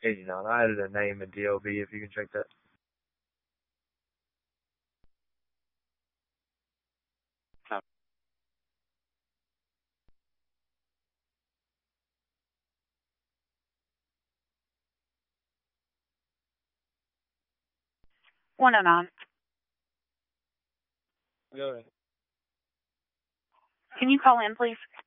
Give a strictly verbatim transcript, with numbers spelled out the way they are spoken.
eighty-nine. I added a name in D L B if you can check that. one oh nine. Go ahead. Can you call in, please?